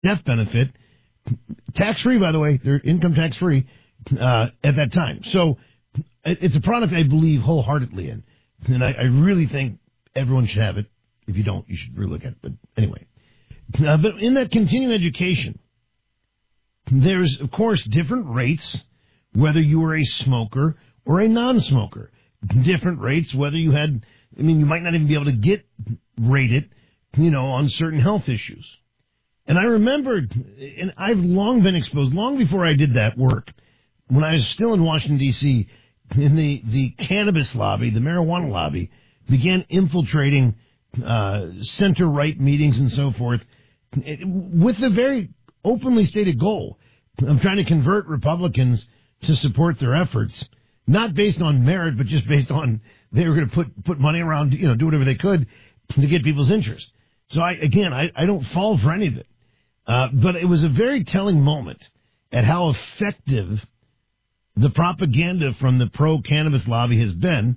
death benefit, tax-free, by the way, they're income tax-free at that time. So it's a product I believe wholeheartedly in, and I really think everyone should have it. If you don't, you should really look at it. But anyway, but in that continuing education, there's, of course, different rates, whether you were a smoker or a non-smoker. Different rates, whether you had, you might not even be able to get rated, on certain health issues. And I remember, and I've long been exposed, long before I did that work, when I was still in Washington, D.C., in the cannabis lobby, the marijuana lobby, began infiltrating center-right meetings and so forth, with the very openly stated goal of trying to convert Republicans to support their efforts, not based on merit, but just based on they were going to put money around, do whatever they could to get people's interest. So I don't fall for any of it. But it was a very telling moment at how effective the propaganda from the pro-cannabis lobby has been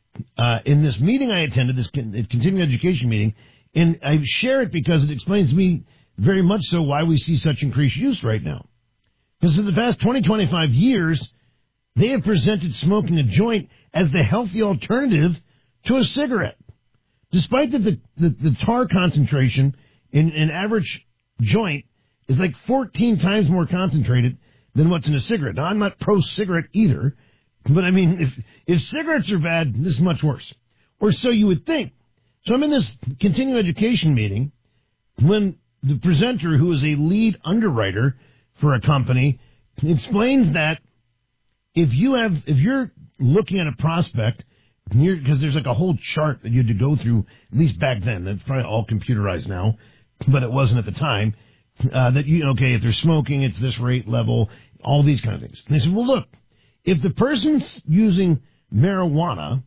in this meeting I attended, this continuing education meeting, and I share it because it explains to me very much so why we see such increased use right now. Because for the past 20, 25 years, they have presented smoking a joint as the healthy alternative to a cigarette. Despite that the tar concentration in an average joint is like 14 times more concentrated than what's in a cigarette. Now, I'm not pro-cigarette either, but if cigarettes are bad, this is much worse. Or so you would think. So I'm in this continuing education meeting when the presenter, who is a lead underwriter for a company, explains that if you're looking at a prospect, because there's like a whole chart that you had to go through, at least back then, that's probably all computerized now, but it wasn't at the time, that if they're smoking, it's this rate level, all these kind of things. And they said, well, look, if the person's using marijuana,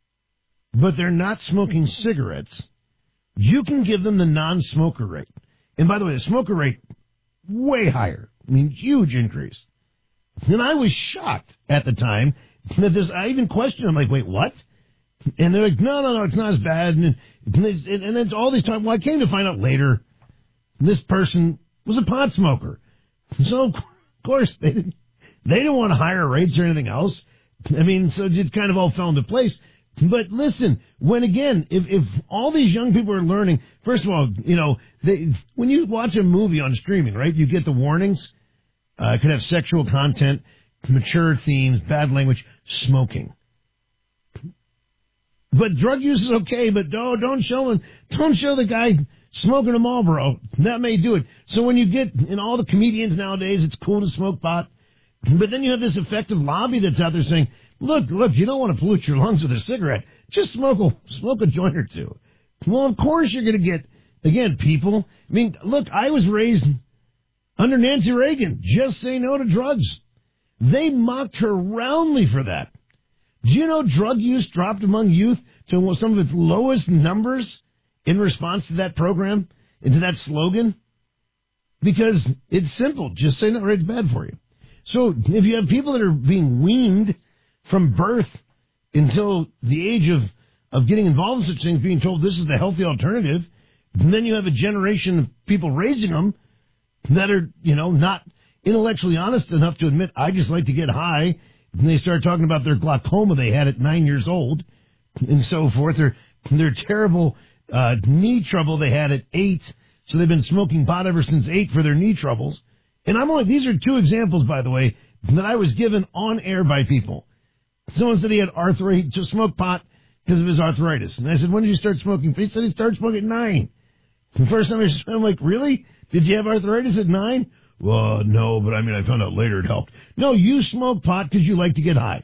but they're not smoking cigarettes, you can give them the non-smoker rate. And by the way, the smoker rate, way higher. Huge increase. And I was shocked at the time that I even questioned, I'm like, wait, what? And they're like, no, it's not as bad. And then all these times, well, I came to find out later, this person was a pot smoker. So, of course, they didn't want higher rates or anything else. So it kind of all fell into place. But listen, if all these young people are learning, first of all, when you watch a movie on streaming, right, you get the warnings. It could have sexual content, mature themes, bad language, smoking. But drug use is okay, but don't show the guy smoking a Marlboro. That may do it. So when you get in all the comedians nowadays, it's cool to smoke pot. But then you have this effective lobby that's out there saying, look, you don't want to pollute your lungs with a cigarette. Just smoke a joint or two. Well, of course you're going to get, again, people. Look, I was raised under Nancy Reagan. Just say no to drugs. They mocked her roundly for that. Do you know drug use dropped among youth to some of its lowest numbers in response to that program and to that slogan? Because it's simple. Just say no, it's bad for you. So if you have people that are being weaned from birth until the age of getting involved in such things, being told this is the healthy alternative, and then you have a generation of people raising them that are, not intellectually honest enough to admit, I just like to get high, and they start talking about their glaucoma they had at 9 years old, and so forth, their terrible knee trouble they had at 8, so they've been smoking pot ever since 8 for their knee troubles. And these are 2 examples, by the way, that I was given on air by people. Someone said he had arthritis, to smoke pot because of his arthritis. And I said, when did you start smoking? He said he started smoking at 9. The first time I'm like, really? Did you have arthritis at 9? Well, no, but I found out later it helped. No, you smoke pot because you like to get high.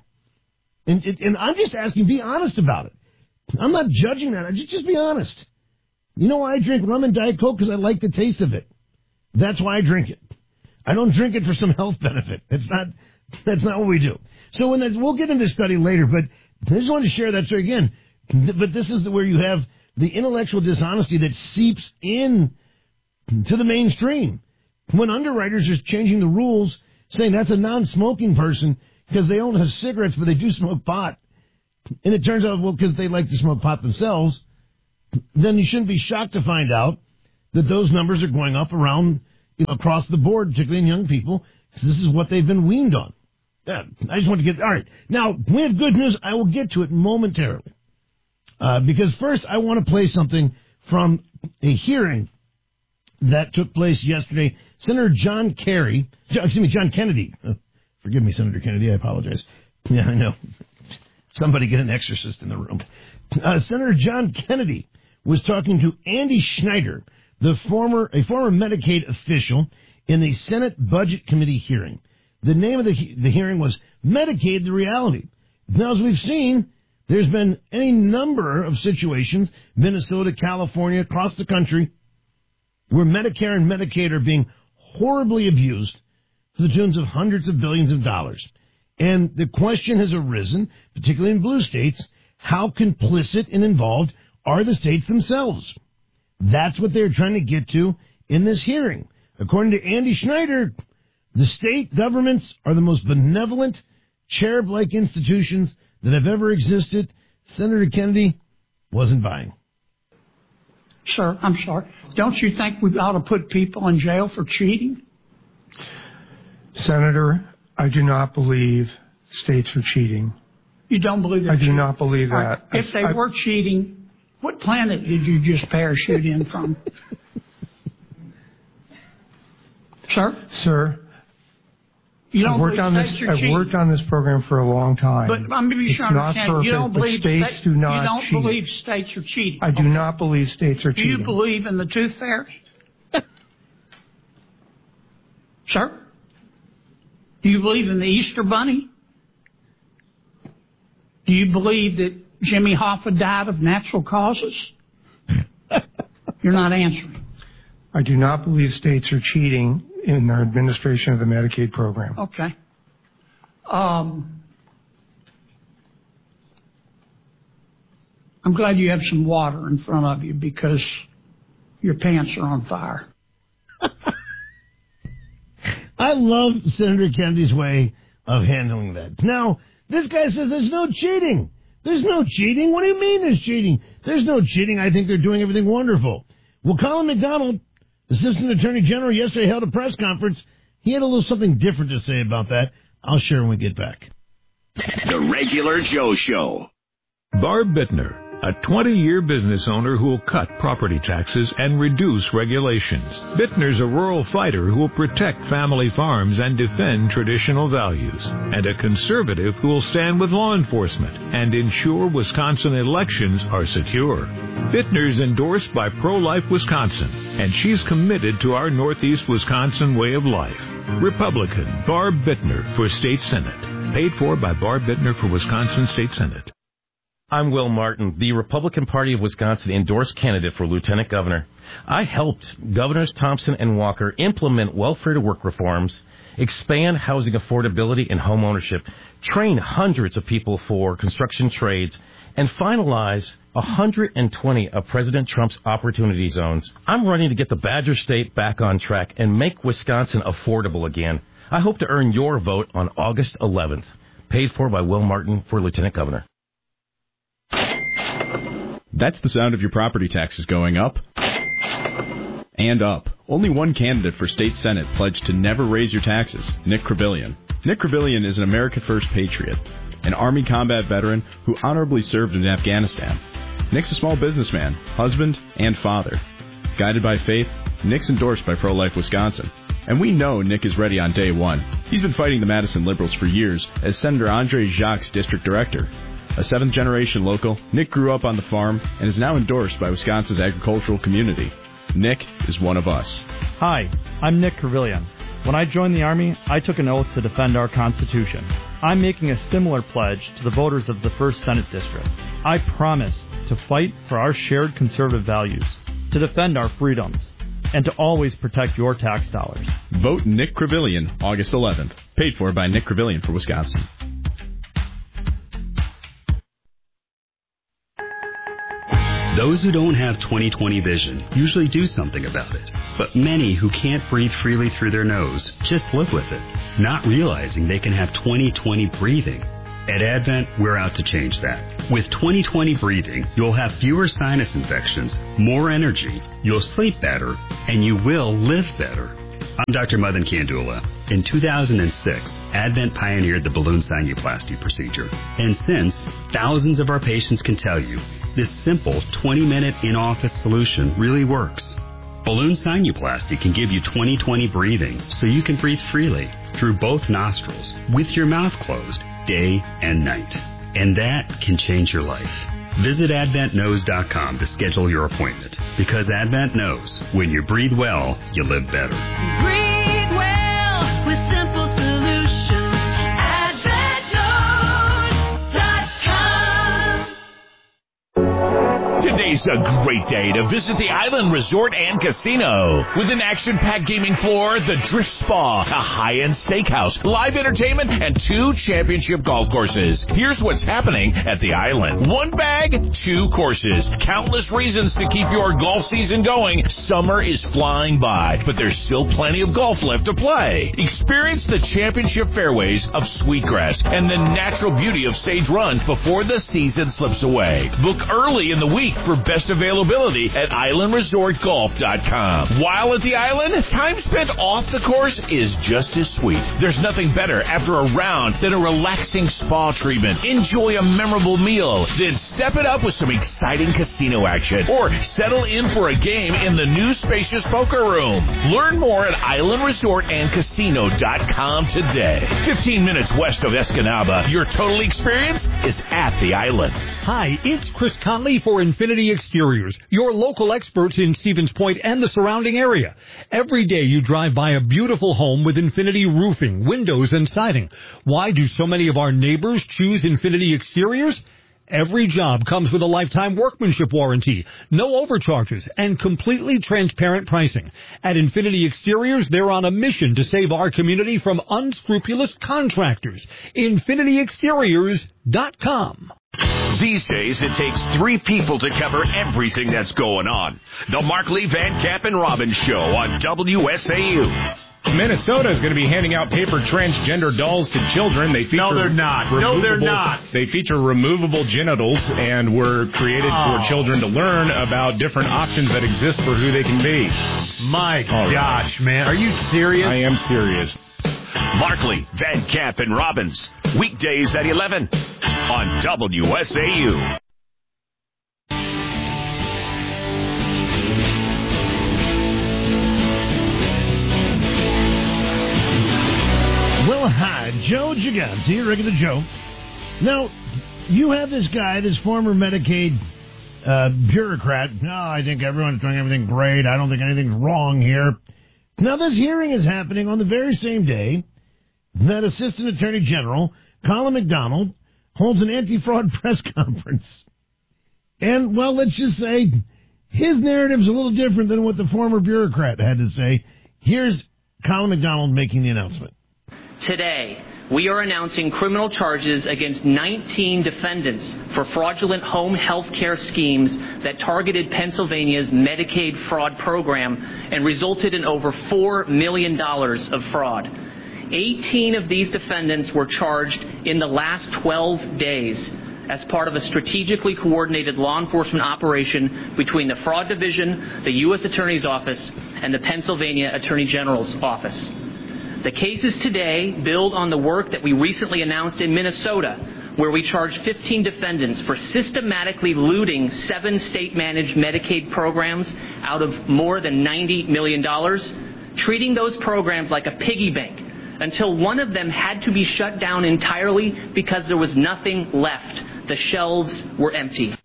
And I'm just asking, be honest about it. I'm not judging that. Just be honest. You know why I drink rum and Diet Coke? Because I like the taste of it. That's why I drink it. I don't drink it for some health benefit. That's not what we do. So we'll get into this study later, but I just wanted to share that. So again, but this is where you have the intellectual dishonesty that seeps in to the mainstream. When underwriters are changing the rules, saying that's a non-smoking person because they don't have cigarettes, but they do smoke pot. And it turns out, because they like to smoke pot themselves, then you shouldn't be shocked to find out that those numbers are going up around, across the board, particularly in young people, because this is what they've been weaned on. Yeah, I just want to get, all right. Now, we have good news. I will get to it momentarily. Because first, I want to play something from a hearing that took place yesterday. Senator John Kennedy. Forgive me, Senator Kennedy. I apologize. Yeah, I know. Somebody get an exorcist in the room. Senator John Kennedy was talking to Andy Schneider, a former Medicaid official, in the Senate Budget Committee hearing. The name of the hearing was Medicaid, the Reality. Now, as we've seen, there's been any number of situations, Minnesota, California, across the country, where Medicare and Medicaid are being horribly abused to the tunes of hundreds of billions of dollars. And the question has arisen, particularly in blue states, how complicit and involved are the states themselves? That's what they're trying to get to in this hearing. According to Andy Schneider, the state governments are the most benevolent, cherub-like institutions that have ever existed. Senator Kennedy wasn't buying. Sir, I'm sorry. Don't you think we ought to put people in jail for cheating? Senator, I do not believe states are cheating. You don't believe that? I do not believe that. If they were cheating, what planet did you just parachute in from? Sir, I've worked on this program for a long time. But I'm going to be sure I understand. You don't believe states do not cheat. You don't believe states are cheating. I do not believe states are cheating. Do you believe in the tooth fairy? Sir? Do you believe in the Easter Bunny? Do you believe that Jimmy Hoffa died of natural causes? You're not answering. I do not believe states are cheating in their administration of the Medicaid program. Okay. I'm glad you have some water in front of you because your pants are on fire. I love Senator Kennedy's way of handling that. Now, this guy says there's no cheating. There's no cheating. What do you mean there's cheating? There's no cheating. I think they're doing everything wonderful. Well, Colin McDonald, Assistant Attorney General, yesterday held a press conference. He had a little something different to say about that. I'll share when we get back. The Regular Joe Show. Barb Bittner, a 20-year business owner who will cut property taxes and reduce regulations. Bittner's a rural fighter who will protect family farms and defend traditional values. And a conservative who will stand with law enforcement and ensure Wisconsin elections are secure. Bittner's endorsed by Pro-Life Wisconsin, and she's committed to our Northeast Wisconsin way of life. Republican Barb Bittner for State Senate. Paid for by Barb Bittner for Wisconsin State Senate. I'm Will Martin, the Republican Party of Wisconsin endorsed candidate for Lieutenant Governor. I helped Governors Thompson and Walker implement welfare-to-work reforms, expand housing affordability and home ownership, train hundreds of people for construction trades, and finalize 120 of President Trump's opportunity zones. I'm running to get the Badger State back on track and make Wisconsin affordable again. I hope to earn your vote on August 11th. Paid for by Will Martin for Lieutenant Governor. That's the sound of your property taxes going up and up. Only one candidate for state senate pledged to never raise your taxes, Nick Krebillian. Nick Krebillian is an America First patriot, an Army combat veteran who honorably served in Afghanistan. Nick's a small businessman, husband, and father. Guided by faith, Nick's endorsed by Pro-Life Wisconsin. And we know Nick is ready on day one. He's been fighting the Madison Liberals for years as Senator Andre Jacques' district director. A seventh-generation local, Nick grew up on the farm and is now endorsed by Wisconsin's agricultural community. Nick is one of us. Hi, I'm Nick Krebillian. When I joined the Army, I took an oath to defend our Constitution. I'm making a similar pledge to the voters of the 1st Senate District. I promise to fight for our shared conservative values, to defend our freedoms, and to always protect your tax dollars. Vote Nick Krebillian August 11th. Paid for by Nick Krebillian for Wisconsin. Those who don't have 20/20 vision usually do something about it. But many who can't breathe freely through their nose just live with it, not realizing they can have 20/20 breathing. At Advent, we're out to change that. With 20/20 breathing, you'll have fewer sinus infections, more energy, you'll sleep better, and you will live better. I'm Dr. Madan Kandula. In 2006, Advent pioneered the balloon sinuplasty procedure. And since, thousands of our patients can tell you, this simple 20-minute in-office solution really works. Balloon sinuplasty can give you 20/20 breathing so you can breathe freely through both nostrils with your mouth closed day and night. And that can change your life. Visit AdventKnows.com to schedule your appointment, because Advent knows when you breathe well, you live better. Breathe well with simple solutions. AdventKnows.com. Today's a great day to visit the Island Resort and Casino. With an action-packed gaming floor, the Drift Spa, a high-end steakhouse, live entertainment, and 2 championship golf courses. Here's what's happening at the Island. 1 bag, 2 courses. Countless reasons to keep your golf season going. Summer is flying by, but there's still plenty of golf left to play. Experience the championship fairways of Sweetgrass and the natural beauty of Sage Run before the season slips away. Book early in the week for best availability at islandresortgolf.com. While at the Island, time spent off the course is just as sweet. There's nothing better after a round than a relaxing spa treatment. Enjoy a memorable meal, then step it up with some exciting casino action, or settle in for a game in the new spacious poker room. Learn more at islandresortandcasino.com today. 15 minutes west of Escanaba, your total experience is at the Island. Hi, it's Chris Conley for Infinity Exteriors, your local experts in Stevens Point and the surrounding area. Every day you drive by a beautiful home with Infinity roofing, windows, and siding. Why do so many of our neighbors choose Infinity Exteriors? Every job comes with a lifetime workmanship warranty, no overcharges, and completely transparent pricing. At Infinity Exteriors, they're on a mission to save our community from unscrupulous contractors. InfinityExteriors.com. These days, it takes 3 people to cover everything that's going on. The Mark Lee Van Camp and Robbins Show on WSAU. Minnesota is going to be handing out paper transgender dolls to children. They feature No, they're not. No, they're not. They feature removable genitals and were created for children to learn about different options that exist for who they can be. My gosh, man. Are you serious? I am serious. Markley, Van Camp, and Robbins. Weekdays at 11 on WSAU. Well, hi, Joe Gigante, regular Joe. Now, you have this guy, this former Medicaid bureaucrat. No, I think everyone's doing everything great. I don't think anything's wrong here. Now, this hearing is happening on the very same day that Assistant Attorney General Colin McDonald holds an anti-fraud press conference. And, well, let's just say his narrative's a little different than what the former bureaucrat had to say. Here's Colin McDonald making the announcement. Today, we are announcing criminal charges against 19 defendants for fraudulent home health care schemes that targeted Pennsylvania's Medicaid fraud program and resulted in over $4 million of fraud. 18 of these defendants were charged in the last 12 days as part of a strategically coordinated law enforcement operation between the Fraud Division, the U.S. Attorney's Office, and the Pennsylvania Attorney General's Office. The cases today build on the work that we recently announced in Minnesota, where we charged 15 defendants for systematically looting 7 state-managed Medicaid programs out of more than $90 million, treating those programs like a piggy bank until one of them had to be shut down entirely because there was nothing left. The shelves were empty.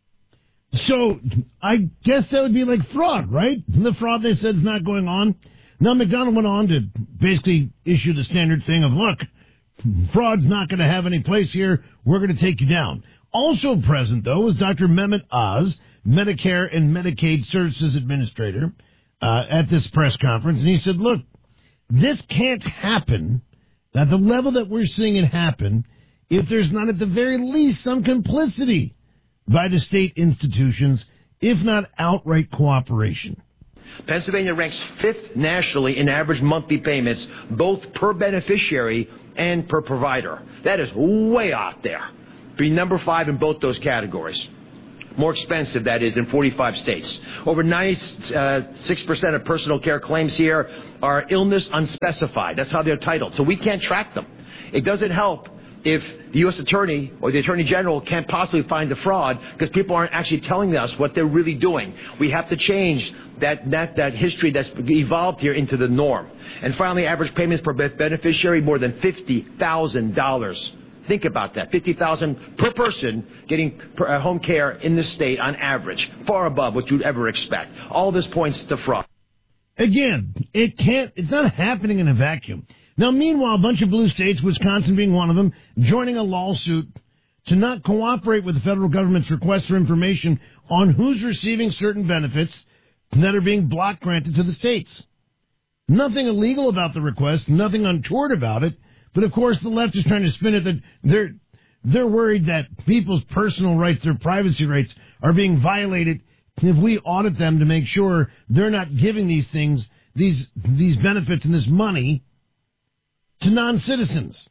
So I guess that would be like fraud, right? The fraud they said is not going on. Now, McDonald went on to basically issue the standard thing of, look, fraud's not going to have any place here. We're going to take you down. Also present, though, was Dr. Mehmet Oz, Medicare and Medicaid Services Administrator, at this press conference. And he said, look, this can't happen at the level that we're seeing it happen if there's not at the very least some complicity by the state institutions, if not outright cooperation. Pennsylvania ranks 5th nationally in average monthly payments, both per beneficiary and per provider. That is way out there. Be number 5 in both those categories. more expensive, that is, in 45 states. Over 96% of personal care claims here are illness unspecified. That's how they're titled. So we can't track them. It doesn't help if the U.S. Attorney or the Attorney General can't possibly find the fraud because people aren't actually telling us what they're really doing. We have to change that history that's evolved here into the norm. And finally, average payments per beneficiary, more than $50,000. Think about that. $50,000 per person getting home care in the state on average, far above what you'd ever expect. All this points to fraud. Again, it's not happening in a vacuum. Now, meanwhile, a bunch of blue states, Wisconsin being one of them, joining a lawsuit to not cooperate with the federal government's request for information on who's receiving certain benefits that are being block granted to the states. Nothing illegal about the request, nothing untoward about it, but of course the left is trying to spin it that they're worried that people's personal rights, their privacy rights, are being violated if we audit them to make sure they're not giving these things, these benefits and this money to non-citizens.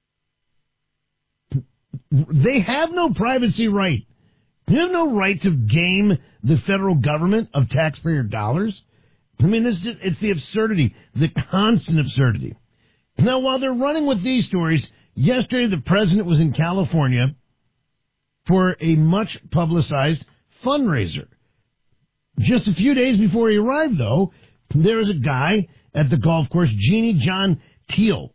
They have no privacy right. They have no right to game the federal government of taxpayer dollars. I mean, it's the absurdity, the constant absurdity. Now, while they're running with these stories, yesterday the president was in California for a much-publicized fundraiser. Just a few days before he arrived, though, there was a guy at the golf course, Jeannie John Teal,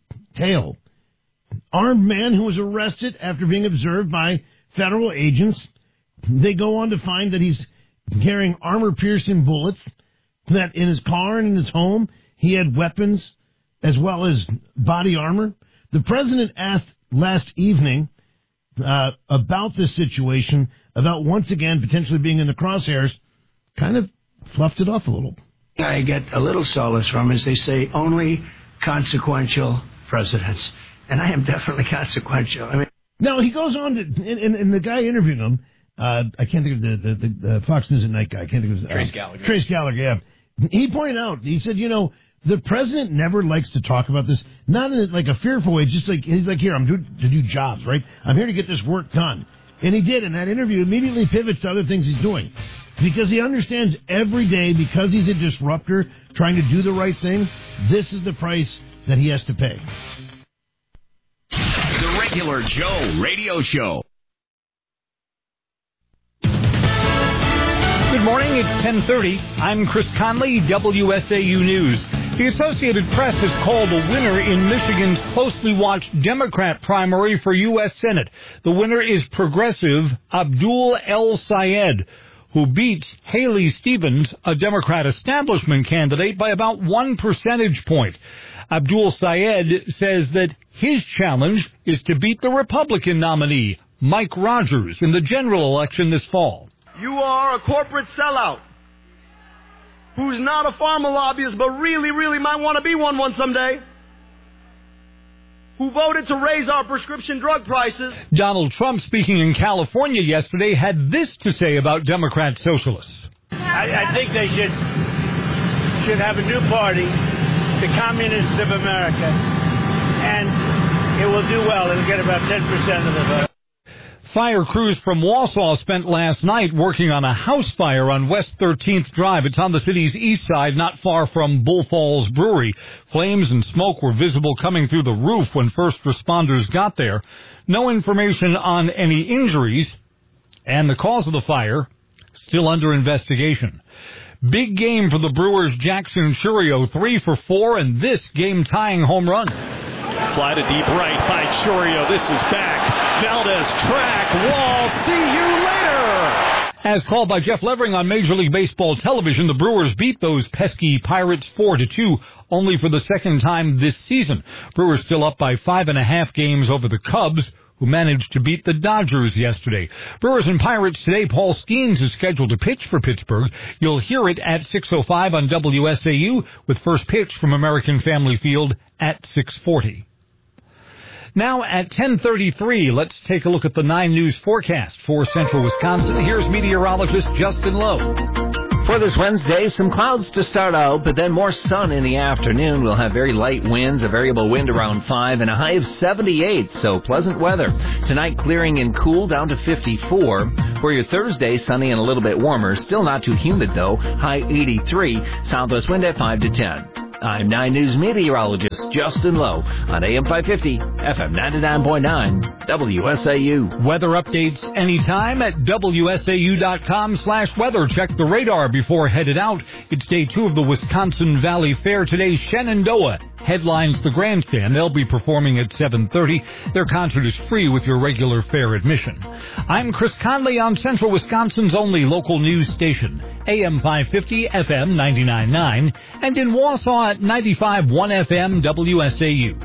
armed man who was arrested after being observed by federal agents. They go on to find that he's carrying armor-piercing bullets, that in his car and in his home he had weapons as well as body armor. The president asked last evening about this situation, about once again potentially being in the crosshairs, kind of fluffed it off a little. I get a little solace from, as they say, only consequential presidents. And I am definitely consequential. I mean, now, he goes on to, and the guy interviewing him, I can't think of the Fox News at Night guy. I can't think of his Trace Gallagher. Trace Gallagher, yeah. He pointed out, he said, the president never likes to talk about this, not in like a fearful way, just like, he's like, here, I'm doing to do jobs, right? I'm here to get this work done. And he did, and that interview immediately pivots to other things he's doing. Because he understands every day, because he's a disruptor, trying to do the right thing, this is the price that he has to pay. The Regular Joe Radio Show. Good morning, it's 10:30. I'm Chris Conley, WSAU News. The Associated Press has called a winner in Michigan's closely watched Democrat primary for U.S. Senate. The winner is progressive Abdul El Sayed, who beats Haley Stevens, a Democrat establishment candidate, by about 1 percentage point. Abdul Sayed says that his challenge is to beat the Republican nominee, Mike Rogers, in the general election this fall. You are a corporate sellout who's not a pharma lobbyist, but really, really might want to be one someday, who voted to raise our prescription drug prices. Donald Trump, speaking in California yesterday, had this to say about Democrat socialists. I think they should have a new party, the Communists of America, and it will do well. It'll get about 10% of the vote. Fire crews from Wausau spent last night working on a house fire on West 13th Drive. It's on the city's east side, not far from Bull Falls Brewery. Flames and smoke were visible coming through the roof when first responders got there. No information on any injuries, and the cause of the fire still under investigation. Big game for the Brewers' Jackson Chourio, 3 for 4, and this game-tying home run. Fly to deep right by Chourio. This is back. Valdez track wall. See you later. As called by Jeff Levering on Major League Baseball television, the Brewers beat those pesky Pirates 4-2, only for the second time this season. Brewers still up by 5.5 games over the Cubs, who managed to beat the Dodgers yesterday. Brewers and Pirates today. Paul Skeens is scheduled to pitch for Pittsburgh. You'll hear it at 6:05 on WSAU, with first pitch from American Family Field at 6:40. Now at 10:33, let's take a look at the 9 News forecast for central Wisconsin. Here's meteorologist Justin Lowe. For this Wednesday, some clouds to start out, but then more sun in the afternoon. We'll have very light winds, a variable wind around 5, and a high of 78, so pleasant weather. Tonight, clearing and cool down to 54. For your Thursday, sunny and a little bit warmer. Still not too humid, though. High 83. Southwest wind at 5 to 10. I'm 9 News meteorologist Justin Lowe on AM 550, FM 99.9, WSAU. Weather updates anytime at WSAU.com/weather. Check the radar before headed out. It's day 2 of the Wisconsin Valley Fair today. Shenandoah headlines the grandstand. They'll be performing at 7:30. Their concert is free with your regular fair admission. I'm Chris Conley on Central Wisconsin's only local news station, AM 550, FM 99.9, and in Wausau at 95.1 FM WSAU.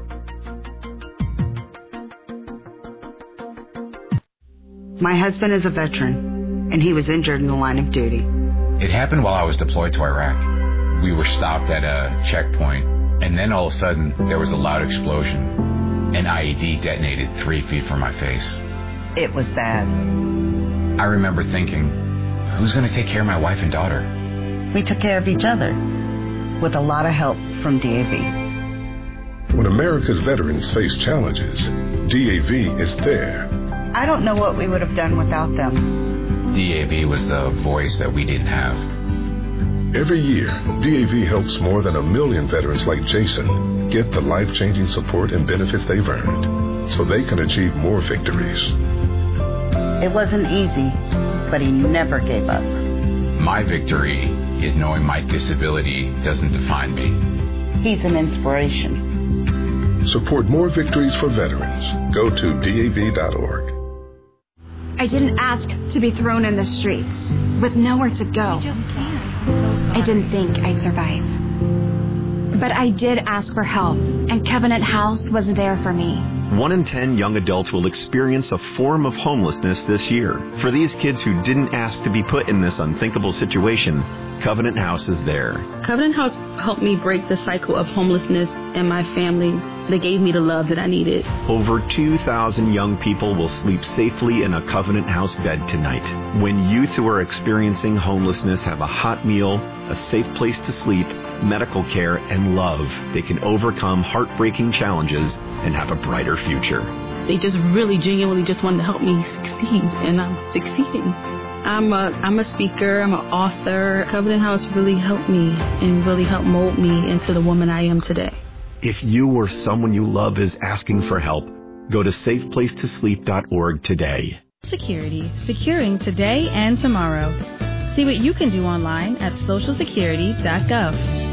My husband is a veteran, and he was injured in the line of duty. It happened while I was deployed to Iraq. We were stopped at a checkpoint, and then all of a sudden, there was a loud explosion. An IED detonated 3 feet from my face. It was bad. I remember thinking, who's going to take care of my wife and daughter? We took care of each other, with a lot of help from DAV. When America's veterans face challenges, DAV is there. I don't know what we would have done without them. DAV was the voice that we didn't have. Every year, DAV helps more than 1 million veterans like Jason get the life-changing support and benefits they've earned so they can achieve more victories. It wasn't easy, but he never gave up. My victory is knowing my disability doesn't define me. He's an inspiration. Support more victories for veterans. Go to DAV.org. I didn't ask to be thrown in the streets with nowhere to go. I didn't think I'd survive. But I did ask for help, and Covenant House was there for me. 1 in 10 young adults will experience a form of homelessness this year. For these kids who didn't ask to be put in this unthinkable situation, Covenant House is there. Covenant House helped me break the cycle of homelessness in my family. They gave me the love that I needed. Over 2,000 young people will sleep safely in a Covenant House bed tonight. When youth who are experiencing homelessness have a hot meal, a safe place to sleep, medical care, and love, they can overcome heartbreaking challenges and have a brighter future. They just really genuinely just wanted to help me succeed, and I'm succeeding. I'm a speaker, I'm an author. Covenant House really helped me and really helped mold me into the woman I am today. If you or someone you love is asking for help, go to safeplacetosleep.org today. Security, securing today and tomorrow. See what you can do online at socialsecurity.gov.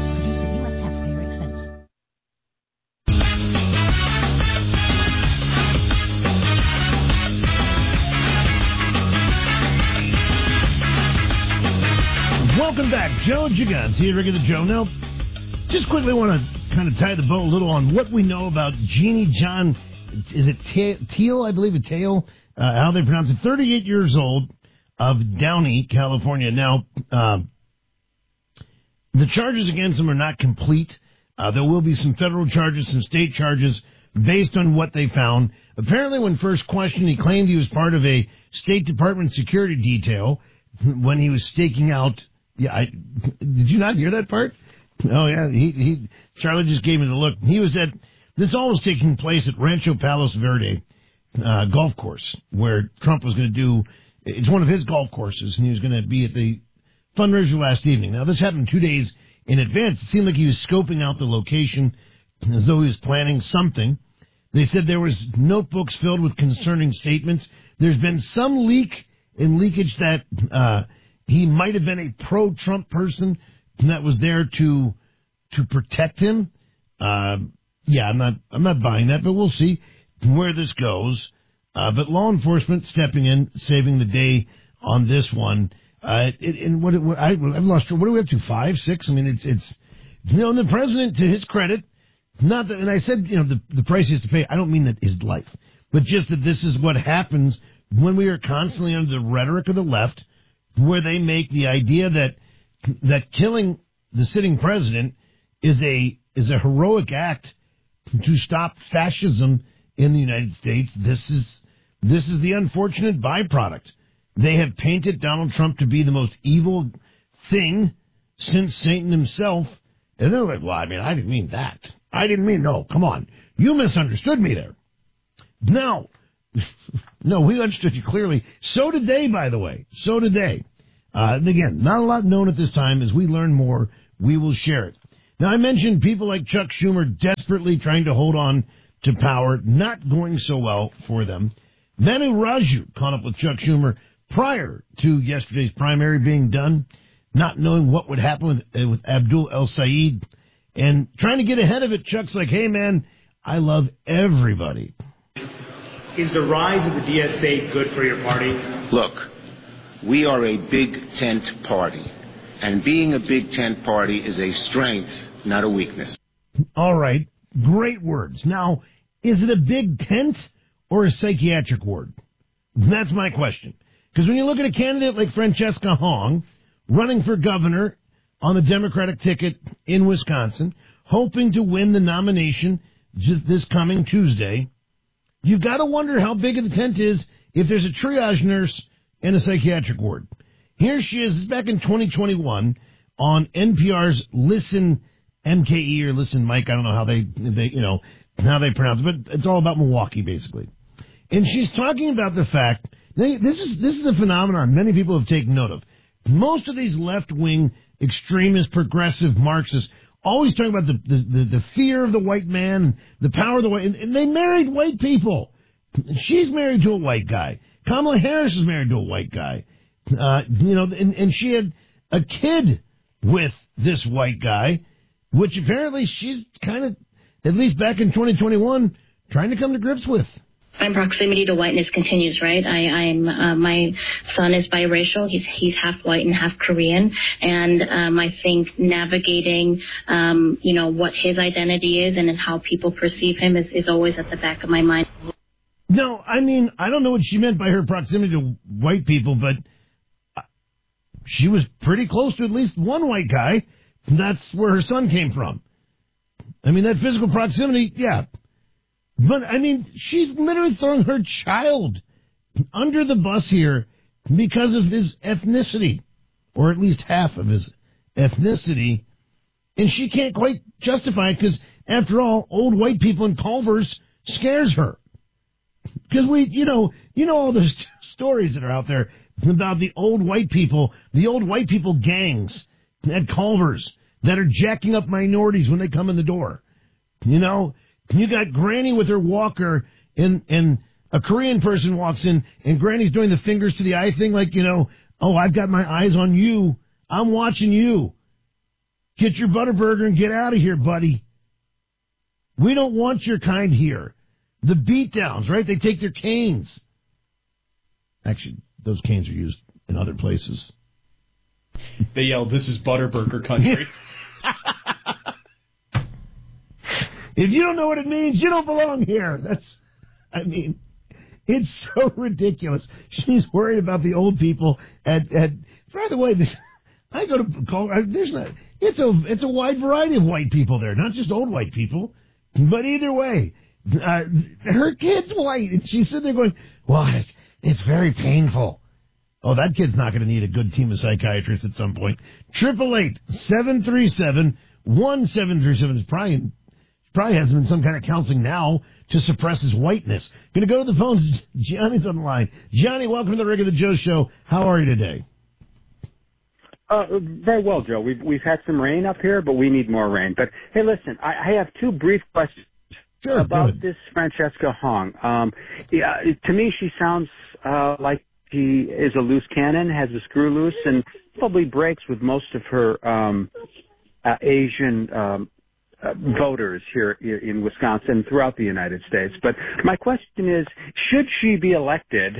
Welcome back, Joe Gigante here, Rick of the Joe. Now, just quickly want to kind of tie the bow a little on what we know about Jeannie John. Is it Teal? I believe it's Teal. How they pronounce it. 38 years old, of Downey, California. Now, the charges against him are not complete. There will be some federal charges, some state charges, based on what they found. Apparently, when first questioned, he claimed he was part of a State Department security detail when he was staking out. Yeah, did you not hear that part? Oh, yeah. Charlie just gave me the look. He was at, this all was taking place at Rancho Palos Verde golf course, where Trump was going to do, it's one of his golf courses, and he was going to be at the fundraiser last evening. Now, this happened 2 days in advance. It seemed like he was scoping out the location as though he was planning something. They said there was notebooks filled with concerning statements. There's been some leakage that he might have been a pro-Trump person that was there to protect him. Yeah, I'm not buying that, but we'll see where this goes. But law enforcement stepping in, saving the day on this one. I've lost. What are we up to? 5, 6? I mean, it's and the president, to his credit, not that. And I said, the price he has to pay. I don't mean that his life, but just that this is what happens when we are constantly under the rhetoric of the left, where they make the idea that killing the sitting president is a heroic act to stop fascism in the United States. This is the unfortunate byproduct. They have painted Donald Trump to be the most evil thing since Satan himself. And they're like, well, I mean, I didn't mean that. No, come on. You misunderstood me there. Now, No, we understood you clearly. So did they, by the way. So did they. And again, not a lot known at this time. As we learn more, we will share it. Now, I mentioned people like Chuck Schumer desperately trying to hold on to power, not going so well for them. Manu Raju caught up with Chuck Schumer prior to yesterday's primary being done, not knowing what would happen with Abdul El-Sayed, and trying to get ahead of it. Chuck's like, hey, man, I love everybody. Is the rise of the DSA good for your party? Look, we are a big tent party, and being a big tent party is a strength, not a weakness. All right, great words. Now, is it a big tent or a psychiatric ward? That's my question. Because when you look at a candidate like Francesca Hong running for governor on the Democratic ticket in Wisconsin, hoping to win the nomination this coming Tuesday, you've got to wonder how big of the tent is if there's a triage nurse in a psychiatric ward. Here she is. This is back in 2021 on NPR's Listen MKE or Listen Mike. I don't know how they how they pronounce it, but it's all about Milwaukee, basically. And she's talking about the fact, this is a phenomenon many people have taken note of. Most of these left-wing, extremist, progressive Marxists always talking about the fear of the white man, the power of the white, and they married white people. She's married to a white guy. Kamala Harris is married to a white guy. And she had a kid with this white guy, which apparently she's kind of, at least back in 2021, trying to come to grips with. My proximity to whiteness continues, right? My son is biracial. He's half white and half Korean. And I think navigating, what his identity is and how people perceive him is always at the back of my mind. No, I mean, I don't know what she meant by her proximity to white people, but she was pretty close to at least one white guy. That's where her son came from. I mean, that physical proximity, yeah. But, I mean, she's literally throwing her child under the bus here because of his ethnicity, or at least half of his ethnicity. And she can't quite justify it because, after all, old white people in Culver's scares her. Because all those stories that are out there about the old white people gangs at Culver's that are jacking up minorities when they come in the door. You got Granny with her walker, and a Korean person walks in, and Granny's doing the fingers to the eye thing like, oh, I've got my eyes on you. I'm watching you. Get your Butterburger and get out of here, buddy. We don't want your kind here. The beatdowns, right? They take their canes. Actually, those canes are used in other places. They yell, "This is Butterburger country." If you don't know what it means, you don't belong here. It's so ridiculous. She's worried about the old people at by the way, I go to call, it's a wide variety of white people there, not just old white people. But either way, her kid's white, and she's sitting there going, well, it's very painful. Oh, that kid's not going to need a good team of psychiatrists at some point. 888-737-1737 probably has him in some kind of counseling now to suppress his whiteness. Going to go to the phones. Johnny's on the line. Johnny, welcome to the Rick of the Joe Show. How are you today? Very well, Joe. We've had some rain up here, but we need more rain. But hey, listen, I have two brief questions about this Francesca Hong. To me, she sounds like she is a loose cannon, has a screw loose, and probably breaks with most of her Asian voters here in Wisconsin, throughout the United States. But my question is, should she be elected,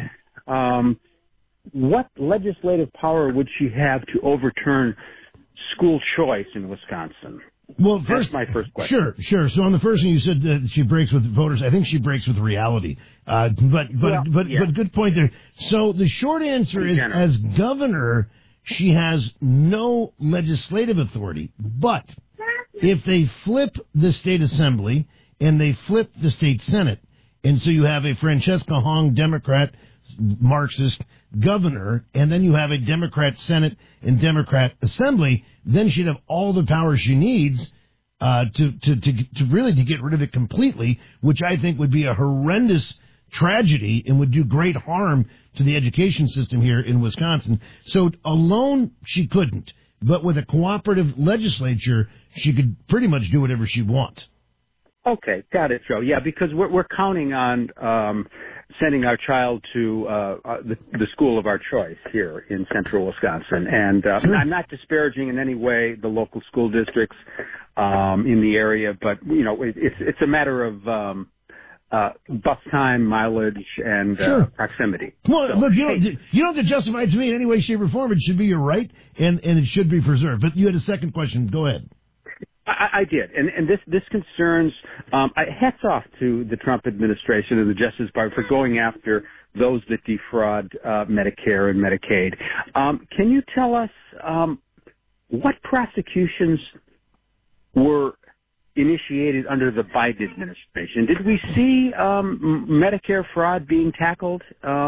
what legislative power would she have to overturn school choice in Wisconsin? Well, that's my first question. Sure. So on the first thing you said that she breaks with voters, I think she breaks with reality. But good point there. So the short answer is, as governor, she has no legislative authority. But if they flip the state assembly and they flip the state senate, and so you have a Francesca Hong Democrat Marxist governor, and then you have a Democrat Senate and Democrat Assembly, then she'd have all the power she needs to really get rid of it completely, which I think would be a horrendous tragedy and would do great harm to the education system here in Wisconsin. So alone, she couldn't. But with a cooperative legislature, she could pretty much do whatever she wants. Okay, got it, Joe. Yeah, because we're counting on sending our child to the school of our choice here in central Wisconsin. And I'm not disparaging in any way the local school districts in the area, but, it's a matter of bus time, mileage, and proximity. Well, so, look, you don't have to justify it to me in any way, shape, or form. It should be your right, and it should be preserved. But you had a second question. Go ahead. I did, and this concerns. Hats off to the Trump administration and the Justice Department for going after those that defraud Medicare and Medicaid. Can you tell us what prosecutions were initiated under the Biden administration? Did we see Medicare fraud being tackled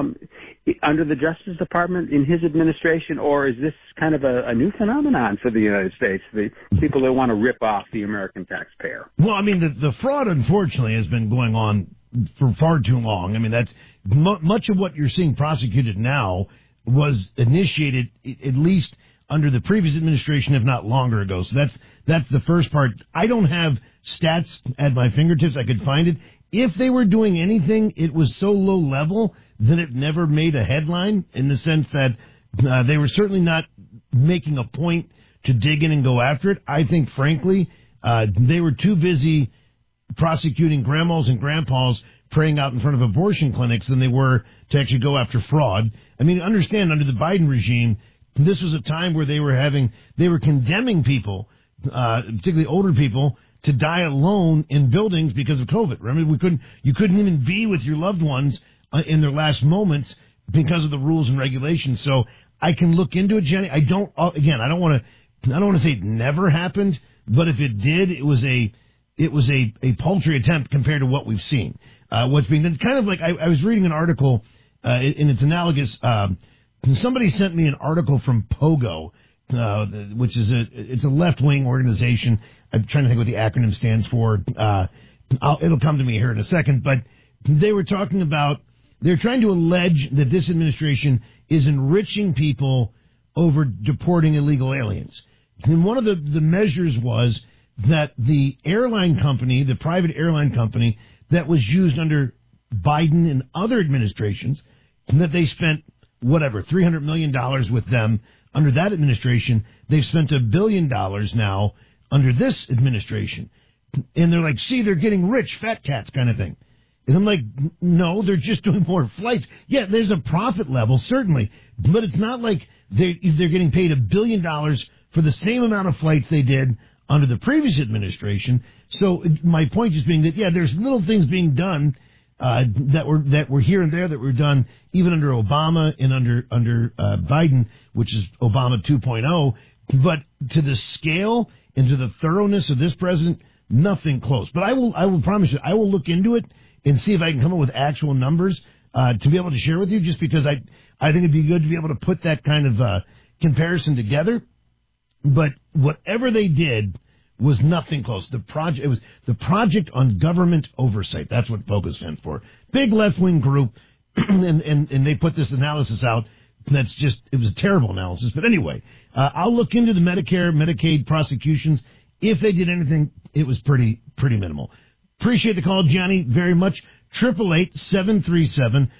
under the Justice Department in his administration, or is this kind of a new phenomenon for the United States, the people that want to rip off the American taxpayer? Well, I mean, the fraud, unfortunately, has been going on for far too long. I mean, that's much of what you're seeing prosecuted now was initiated at least under the previous administration, if not longer ago. So that's the first part. I don't have stats at my fingertips. I could find it. If they were doing anything, it was so low level that it never made a headline, in the sense that they were certainly not making a point to dig in and go after it. I think, frankly, they were too busy prosecuting grandmas and grandpas praying out in front of abortion clinics than they were to actually go after fraud. I mean, understand, under the Biden regime, this was a time where they were condemning people, particularly older people, to die alone in buildings because of COVID. Remember, you couldn't even be with your loved ones in their last moments because of the rules and regulations. So I can look into it, Jenny. I don't want to say it never happened, but if it did, it was a paltry attempt compared to what we've seen. What's being done, kind of like I was reading an article, and it's analogous. Somebody sent me an article from Pogo, which is it's a left-wing organization. I'm trying to think what the acronym stands for. It'll come to me here in a second. But they were talking about, they're trying to allege that this administration is enriching people over deporting illegal aliens. And one of the measures was that the airline company, the private airline company that was used under Biden and other administrations, that they spent $300 million with them under that administration. They've spent $1 billion now under this administration. And they're like, see, they're getting rich, fat cats kind of thing. And I'm like, no, they're just doing more flights. Yeah, there's a profit level, certainly. But it's not like they're getting paid $1 billion for the same amount of flights they did under the previous administration. So my point just being that, yeah, there's little things being done that were here and there, that were done even under Obama and under Biden, which is Obama 2.0. But to the scale and to the thoroughness of this president, nothing close. But I will promise you, I will look into it and see if I can come up with actual numbers to be able to share with you, just because I think it'd be good to be able to put that kind of comparison together. But whatever they did was nothing close. It was the Project on Government Oversight. That's what FOCUS stands for. Big left-wing group, and they put this analysis out. It was a terrible analysis. But anyway, I'll look into the Medicare, Medicaid prosecutions. If they did anything, it was pretty minimal. Appreciate the call, Johnny, very much. 888-737-1737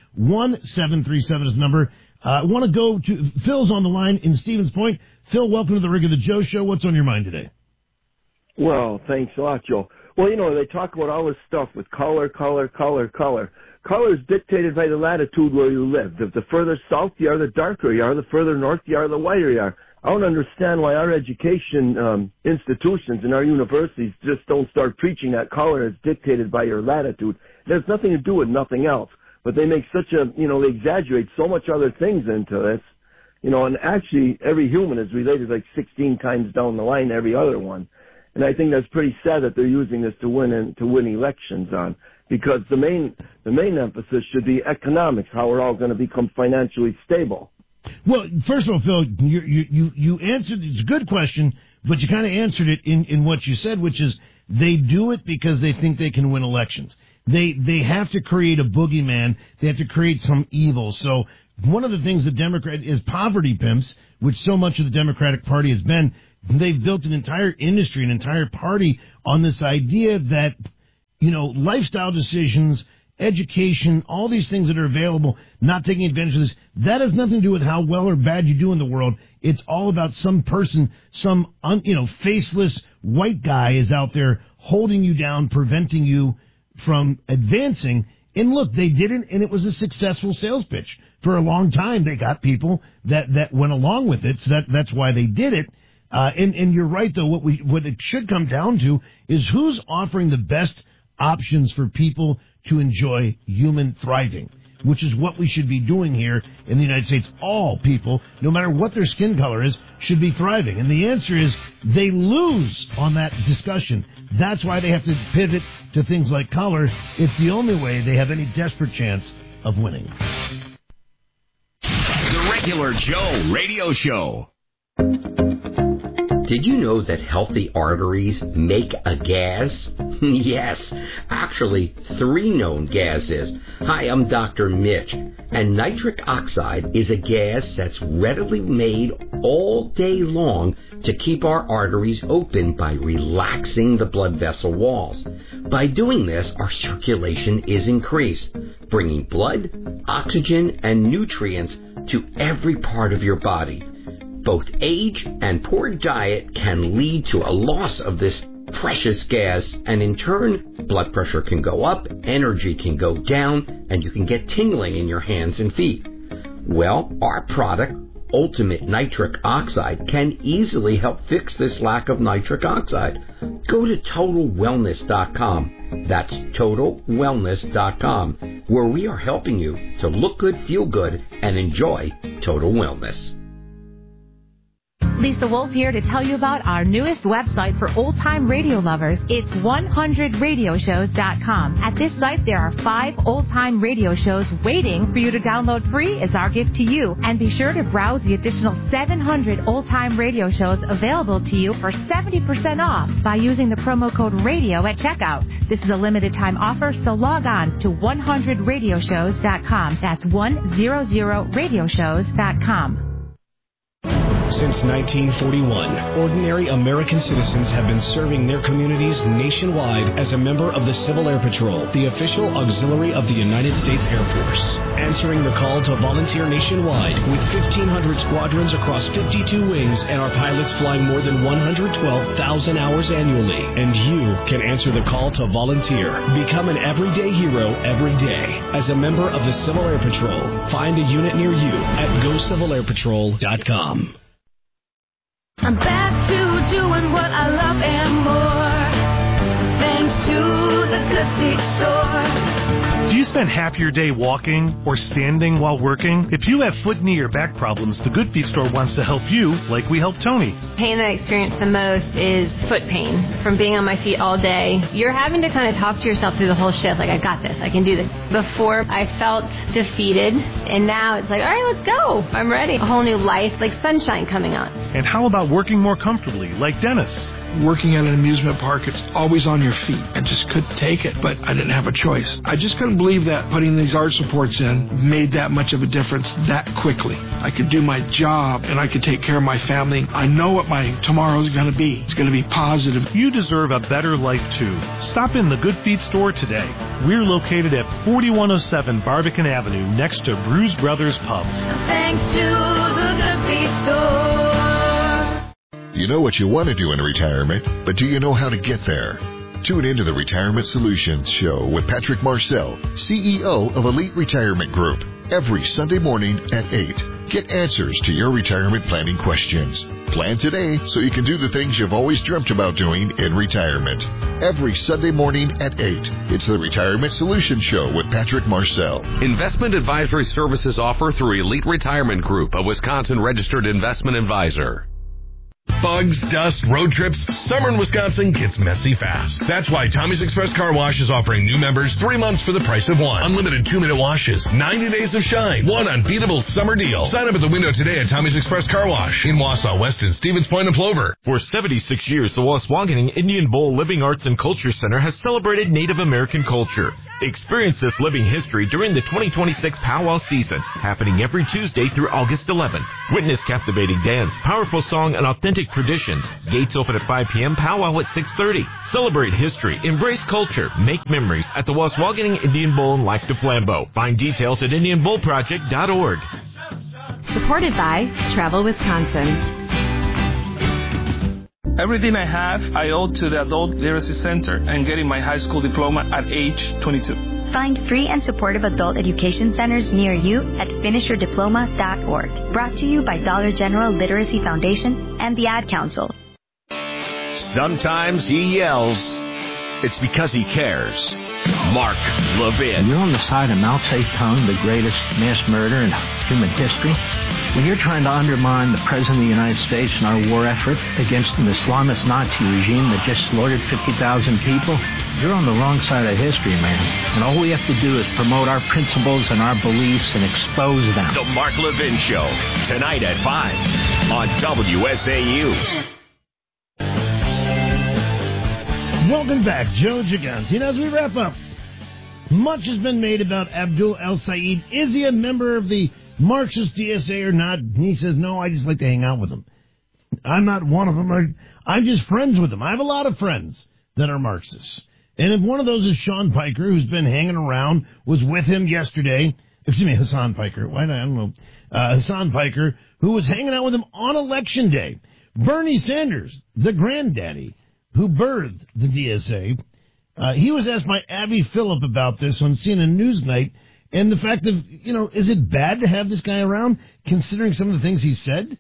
is the number. I want to go to Phil's on the line in Stevens Point. Phil, welcome to the Rick of the Joe Show. What's on your mind today? Well, thanks a lot, Joe. Well, they talk about all this stuff with color. Color is dictated by the latitude where you live. The further south you are, the darker you are. The further north you are, the whiter you are. I don't understand why our education institutions and our universities just don't start preaching that color is dictated by your latitude. It has nothing to do with nothing else. But they make they exaggerate so much other things into this. And actually every human is related like 16 times down the line, every other one. And I think that's pretty sad that they're using this to win elections on, because the main emphasis should be economics, how we're all going to become financially stable. Well, first of all, Phil, you answered. It's a good question, but you kind of answered it in what you said, which is they do it because they think they can win elections. They have to create a boogeyman. They have to create some evil. So one of the things the Democrat is poverty pimps, which so much of the Democratic Party has been. They've built an entire industry, an entire party on this idea that, lifestyle decisions, education, all these things that are available, not taking advantage of this, that has nothing to do with how well or bad you do in the world. It's all about some person, some, faceless white guy is out there holding you down, preventing you from advancing. And look, they did it, and it was a successful sales pitch. For a long time, they got people that went along with it, so that's why they did it. And you're right, though, what it should come down to is who's offering the best options for people to enjoy human thriving, which is what we should be doing here in the United States. All people, no matter what their skin color is, should be thriving. And the answer is they lose on that discussion. That's why they have to pivot to things like color. It's the only way they have any desperate chance of winning. The Regular Joe Radio Show. Did you know that healthy arteries make a gas? Yes, actually 3 known gases. Hi, I'm Dr. Mitch, and nitric oxide is a gas that's readily made all day long to keep our arteries open by relaxing the blood vessel walls. By doing this, our circulation is increased, bringing blood, oxygen, and nutrients to every part of your body. Both age and poor diet can lead to a loss of this precious gas, and in turn, blood pressure can go up, energy can go down, and you can get tingling in your hands and feet. Well, our product, Ultimate Nitric Oxide, can easily help fix this lack of nitric oxide. Go to TotalWellness.com. That's TotalWellness.com, where we are helping you to look good, feel good, and enjoy total wellness. Lisa Wolf here to tell you about our newest website for old-time radio lovers. It's 100radioshows.com. At this site, there are 5 old-time radio shows waiting for you to download free as our gift to you. And be sure to browse the additional 700 old-time radio shows available to you for 70% off by using the promo code RADIO at checkout. This is a limited-time offer, so log on to 100radioshows.com. That's 100radioshows.com. Since 1941, ordinary American citizens have been serving their communities nationwide as a member of the Civil Air Patrol, the official auxiliary of the United States Air Force. Answering the call to volunteer nationwide with 1,500 squadrons across 52 wings and our pilots flying more than 112,000 hours annually. And you can answer the call to volunteer. Become an everyday hero every day as a member of the Civil Air Patrol. Find a unit near you at GoCivilAirPatrol.com. I'm back to doing what I love and more, thanks to the Good Feet Store. Do you spend half your day walking or standing while working? If you have foot, knee, or back problems, the Good Feet Store wants to help you like we helped Tony. Pain that I experience the most is foot pain from being on my feet all day. You're having to kind of talk to yourself through the whole shift, like, I got this, I can do this. Before, I felt defeated, and now it's like, all right, let's go. I'm ready. A whole new life, like sunshine coming on. And how about working more comfortably, like Dennis? Working at an amusement park, it's always on your feet. I just couldn't take it, but I didn't have a choice. I just couldn't believe that putting these arch supports in made that much of a difference that quickly. I could do my job, and I could take care of my family. I know what my tomorrow's going to be. It's going to be positive. You deserve a better life, too. Stop in the Good Feet Store today. We're located at 4107 Barbican Avenue, next to Bruise Brothers Pub. Thanks to the Good Feet Store. You know what you want to do in retirement, but do you know how to get there? Tune into the Retirement Solutions Show with Patrick Marcel, CEO of Elite Retirement Group, every Sunday morning at 8. Get answers to your retirement planning questions. Plan today so you can do the things you've always dreamt about doing in retirement. Every Sunday morning at 8. It's the Retirement Solutions Show with Patrick Marcel. Investment advisory services offered through Elite Retirement Group, a Wisconsin registered investment advisor. Bugs, dust, road trips, summer in Wisconsin gets messy fast. That's why Tommy's Express Car Wash is offering new members 3 months for the price of one. Unlimited 2-minute washes, 90 days of shine, one unbeatable summer deal. Sign up at the window today at Tommy's Express Car Wash in Wausau, Weston, Stevens Point, and Plover. For 76 years, the Waswaganing Indian Bowl Living Arts and Culture Center has celebrated Native American culture. Experience this living history during the 2026 Powwow season, happening every Tuesday through August 11th. Witness captivating dance, powerful song, and authentic traditions. Gates open at 5 p.m., powwow at 6:30. Celebrate history, embrace culture, make memories at the Waswaganing Indian Bowl in Lac du Flambeau. Find details at IndianBowlProject.org. Supported by Travel Wisconsin. Everything I have, I owe to the Adult Literacy Center and getting my high school diploma at age 22. Find free and supportive adult education centers near you at finishyourdiploma.org. Brought to you by Dollar General Literacy Foundation and the Ad Council. Sometimes he yells. It's because he cares. Mark Levin. You're on the side of Mao Zedong, the greatest mass murderer in human history. When you're trying to undermine the President of the United States and our war effort against an Islamist Nazi regime that just slaughtered 50,000 people, you're on the wrong side of history, man. And all we have to do is promote our principles and our beliefs and expose them. The Mark Levin Show, tonight at 5 on WSAU. Welcome back, Joe Gigante. And as we wrap up, much has been made about Abdul El-Sayed. Is he a member of the Marxist DSA or not? He says, no, I just like to hang out with them. I'm not one of them. I'm just friends with them. I have a lot of friends that are Marxists. And if one of those is Sean Piker, who's been hanging around, was with him yesterday. Excuse me, Hassan Piker. I don't know. Hassan Piker, who was hanging out with him on Election Day. Bernie Sanders, the granddaddy who birthed the DSA. He was asked by Abby Phillip about this on CNN Newsnight. And the fact of, is it bad to have this guy around, considering some of the things he said?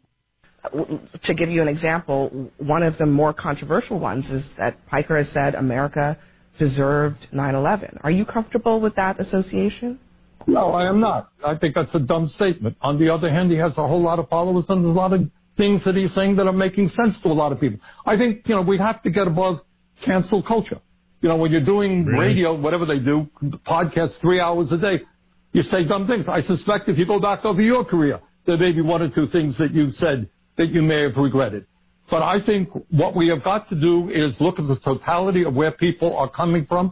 To give you an example, one of the more controversial ones is that Piker has said America deserved 9/11. Are you comfortable with that association? No, I am not. I think that's a dumb statement. On the other hand, he has a whole lot of followers, and there's a lot of things that he's saying that are making sense to a lot of people. I think, we have to get above cancel culture. When you're doing radio, whatever they do, podcasts 3 hours a day, you say dumb things. I suspect if you go back over your career, there may be one or two things that you said that you may have regretted. But I think what we have got to do is look at the totality of where people are coming from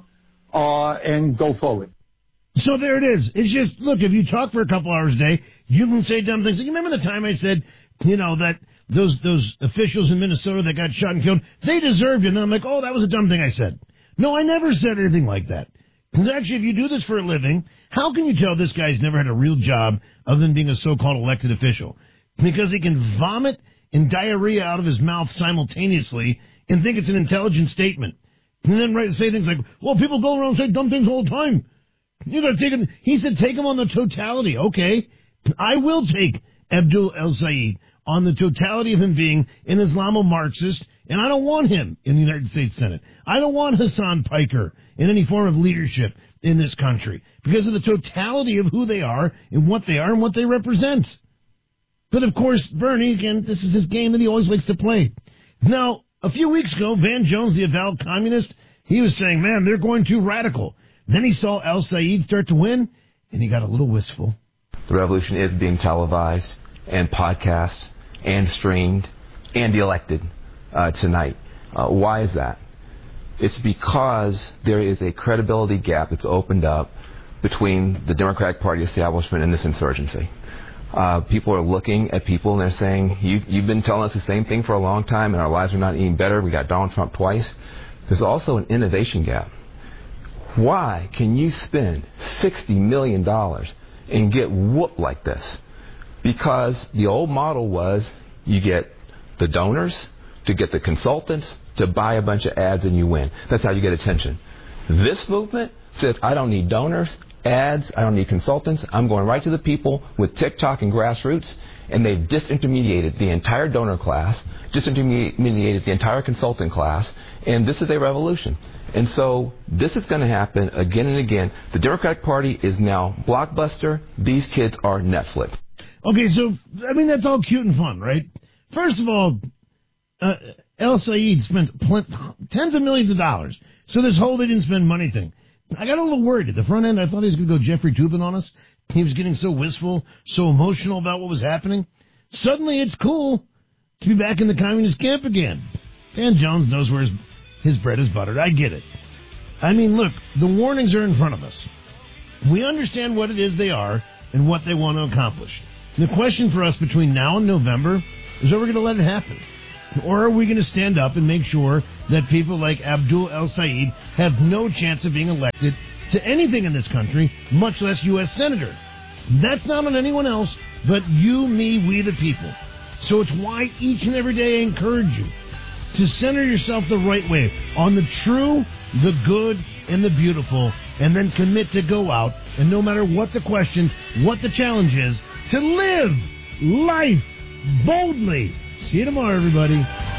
and go forward. So there it is. It's just, look, if you talk for a couple hours a day, you can say dumb things. You remember the time I said, that those officials in Minnesota that got shot and killed, they deserved it. And I'm like, oh, that was a dumb thing I said. No, I never said anything like that. Because actually, if you do this for a living, how can you tell this guy's never had a real job other than being a so-called elected official? Because he can vomit and diarrhea out of his mouth simultaneously and think it's an intelligent statement. And then say things like, well, people go around and say dumb things all the time. You got to take him. He said take him on the totality. Okay, I will take Abdul El-Sayed on the totality of him being an Islamo-Marxist, and I don't want him in the United States Senate. I don't want Hassan Piker in any form of leadership in this country because of the totality of who they are and what they represent. But, of course, Bernie, again, this is his game that he always likes to play. Now, a few weeks ago, Van Jones, the avowed communist, he was saying, man, they're going too radical. Then he saw El-Sayed start to win, and he got a little wistful. The revolution is being televised and podcast and streamed and elected tonight. Why is that? It's because there is a credibility gap that's opened up between the Democratic Party establishment and this insurgency. People are looking at people and they're saying, you've been telling us the same thing for a long time and our lives are not any better. We got Donald Trump twice. There's also an innovation gap. Why can you spend $60 million and get whooped like this? Because the old model was you get the donors to get the consultants to buy a bunch of ads and you win. That's how you get attention. This movement says, I don't need donors, ads, I don't need consultants. I'm going right to the people with TikTok and grassroots, and they've disintermediated the entire donor class, disintermediated the entire consultant class, and this is a revolution. And so this is going to happen again and again. The Democratic Party is now Blockbuster. These kids are Netflix. Okay, so, that's all cute and fun, right? First of all, El Sayed spent tens of millions of dollars. So this whole they didn't spend money thing. I got a little worried at the front end. I thought he was going to go Jeffrey Toobin on us. He was getting so wistful, so emotional about what was happening. Suddenly it's cool to be back in the communist camp again. Dan Jones knows where his bread is buttered. I get it. I mean, look, the warnings are in front of us. We understand what it is they are and what they want to accomplish. The question for us between now and November is, are we going to let it happen? Or are we going to stand up and make sure that people like Abdul El Sayed have no chance of being elected to anything in this country, much less U.S. Senator? That's not on anyone else but you, me, we the people. So it's why each and every day I encourage you to center yourself the right way on the true, the good, and the beautiful, and then commit to go out, and no matter what the question, what the challenge is, to live life boldly. See you tomorrow, everybody.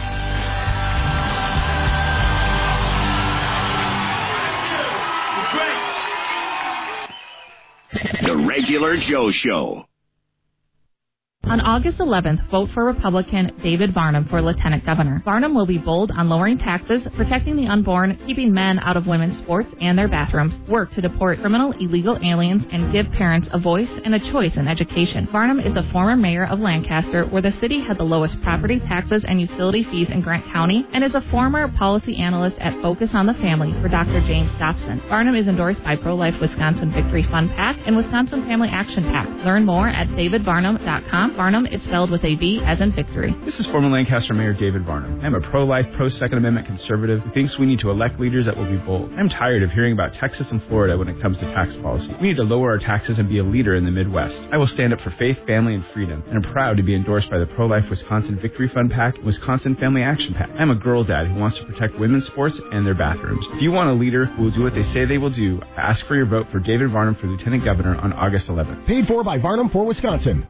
The Regular Joe Show. On August 11th, vote for Republican David Barnum for Lieutenant Governor. Barnum will be bold on lowering taxes, protecting the unborn, keeping men out of women's sports and their bathrooms, work to deport criminal illegal aliens, and give parents a voice and a choice in education. Barnum is a former mayor of Lancaster, where the city had the lowest property taxes and utility fees in Grant County, and is a former policy analyst at Focus on the Family for Dr. James Dobson. Barnum is endorsed by Pro-Life Wisconsin Victory Fund PAC and Wisconsin Family Action PAC. Learn more at davidbarnum.com. Barnum is spelled with a V as in victory. This is former Lancaster Mayor David Barnum. I'm a pro-life, pro-Second Amendment conservative who thinks we need to elect leaders that will be bold. I'm tired of hearing about Texas and Florida when it comes to tax policy. We need to lower our taxes and be a leader in the Midwest. I will stand up for faith, family, and freedom, and I'm proud to be endorsed by the Pro-Life Wisconsin Victory Fund PAC and Wisconsin Family Action PAC. I'm a girl dad who wants to protect women's sports and their bathrooms. If you want a leader who will do what they say they will do, ask for your vote for David Barnum for Lieutenant Governor on August 11th. Paid for by Barnum for Wisconsin.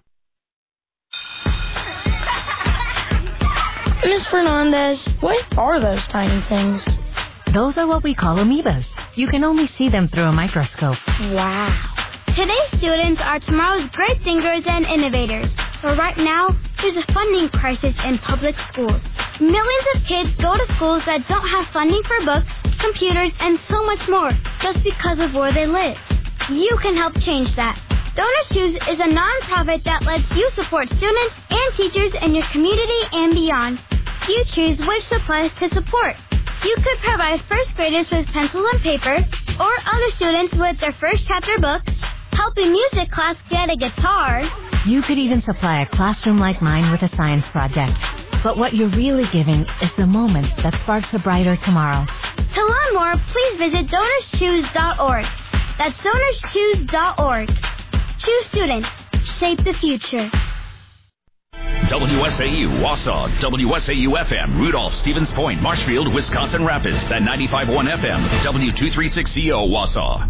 Ms. Fernandez, what are those tiny things? Those are what we call amoebas. You can only see them through a microscope. Wow. Today's students are tomorrow's great thinkers and innovators. But right now, there's a funding crisis in public schools. Millions of kids go to schools that don't have funding for books, computers, and so much more just because of where they live. You can help change that. Donors Choose is a nonprofit that lets you support students and teachers in your community and beyond. You choose which supplies to support. You could provide first graders with pencil and paper, or other students with their first chapter books, help a music class get a guitar. You could even supply a classroom like mine with a science project. But what you're really giving is the moment that sparks a brighter tomorrow. To learn more, please visit DonorsChoose.org. That's DonorsChoose.org. Choose students. Shape the future. WSAU, Wausau, WSAU-FM, Rudolph, Stevens Point, Marshfield, Wisconsin Rapids, at 95.1 FM, W236CO, Wausau.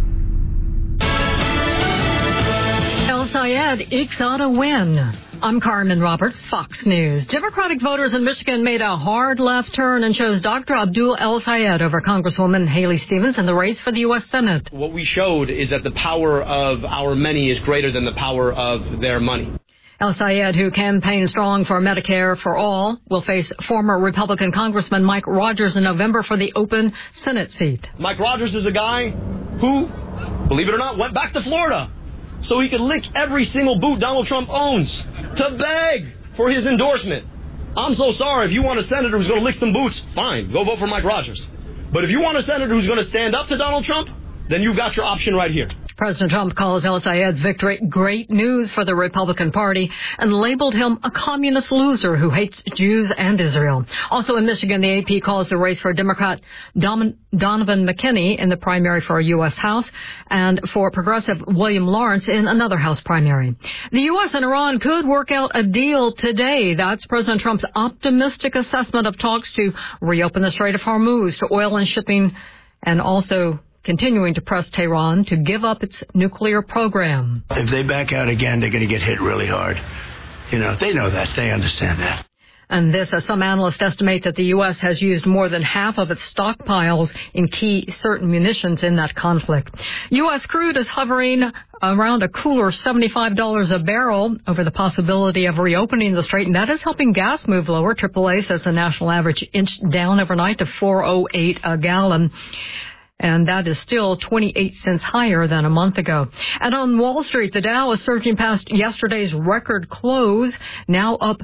El Sayed ekes out a win. I'm Carmen Roberts, Fox News. Democratic voters in Michigan made a hard left turn and chose Dr. Abdul El Sayed over Congresswoman Haley Stevens in the race for the U.S. Senate. What we showed is that the power of our many is greater than the power of their money. El Sayed, who campaigned strong for Medicare for all, will face former Republican Congressman Mike Rogers in November for the open Senate seat. Mike Rogers is a guy who, believe it or not, went back to Florida so he could lick every single boot Donald Trump owns to beg for his endorsement. I'm so sorry. If you want a senator who's going to lick some boots, fine, go vote for Mike Rogers. But if you want a senator who's going to stand up to Donald Trump, then you've got your option right here. President Trump calls El Sayed's victory great news for the Republican Party and labeled him a communist loser who hates Jews and Israel. Also in Michigan, the AP calls the race for Democrat Donovan McKinney in the primary for a U.S. House and for progressive William Lawrence in another House primary. The U.S. and Iran could work out a deal today. That's President Trump's optimistic assessment of talks to reopen the Strait of Hormuz to oil and shipping, and also continuing to press Tehran to give up its nuclear program. If they back out again, they're going to get hit really hard. You know, they know that. They understand that. And this, as some analysts estimate that the U.S. has used more than half of its stockpiles in key certain munitions in that conflict. U.S. crude is hovering around a cooler $75 a barrel over the possibility of reopening the strait, and that is helping gas move lower. AAA says the national average inched down overnight to $4.08 a gallon. And that is still 28 cents higher than a month ago. And on Wall Street, the Dow is surging past yesterday's record close, now up